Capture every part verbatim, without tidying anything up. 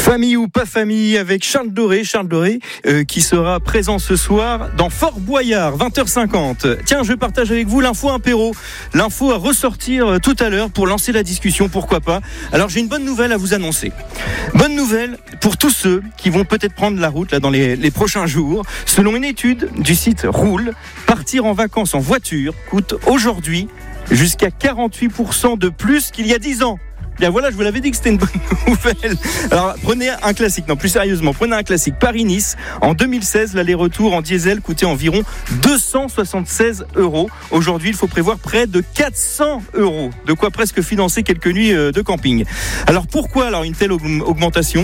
Famille ou pas famille avec Charles Doré, Charles Doré euh, qui sera présent ce soir dans Fort Boyard, vingt heures cinquante. Tiens, je partage avec vous l'info impéro, l'info à ressortir euh, tout à l'heure pour lancer la discussion, pourquoi pas. Alors j'ai une bonne nouvelle à vous annoncer. Bonne nouvelle pour tous ceux qui vont peut-être prendre la route là dans les, les prochains jours. Selon une étude du site Roule, partir en vacances en voiture coûte aujourd'hui jusqu'à quarante-huit pour cent de plus qu'il y a dix ans. Bien voilà, je vous l'avais dit que c'était une bonne nouvelle. Alors prenez un classique, non plus sérieusement, prenez un classique Paris-Nice. En deux mille seize, l'aller-retour en diesel coûtait environ deux cent soixante-seize euros. Aujourd'hui, il faut prévoir près de quatre cents euros. De quoi presque financer quelques nuits de camping. Alors pourquoi alors une telle augmentation ?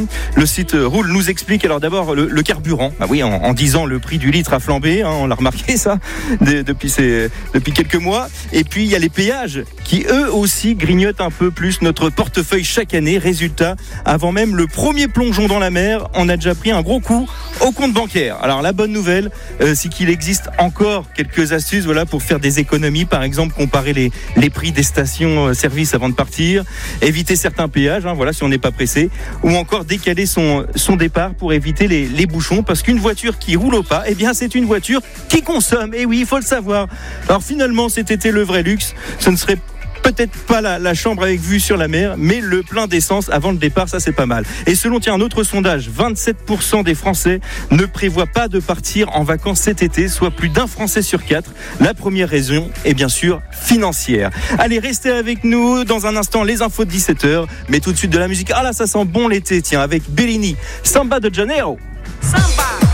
Le site Roule nous explique alors d'abord le, le carburant. Ah oui, en, en dix ans, le prix du litre a flambé, hein, on l'a remarqué ça de, depuis, ces, depuis quelques mois. Et puis il y a les péages qui eux aussi grignotent un peu plus notre portefeuille chaque année. Résultat, avant même le premier plongeon dans la mer, on a déjà pris un gros coup au compte bancaire. Alors la bonne nouvelle, euh, c'est qu'il existe encore quelques astuces, voilà, pour faire des économies. Par exemple, comparer les, les prix des stations-service avant de partir, éviter certains péages, hein, voilà, si on n'est pas pressé, ou encore décaler son, son départ pour éviter les, les bouchons. Parce qu'une voiture qui roule au pas, eh bien, c'est une voiture qui consomme. Et oui, il faut le savoir. Alors finalement, cet été, le vrai luxe, ce ne serait peut-être pas la, la chambre avec vue sur la mer, mais le plein d'essence avant le départ, ça c'est pas mal. Et selon tiens, un autre sondage, vingt-sept pour cent des Français ne prévoient pas de partir en vacances cet été, soit plus d'un Français sur quatre. La première raison est bien sûr financière. Allez, restez avec nous dans un instant, les infos de dix-sept heures, mais tout de suite de la musique. Ah là, ça sent bon l'été, tiens, avec Bellini, Samba de Janeiro. Samba.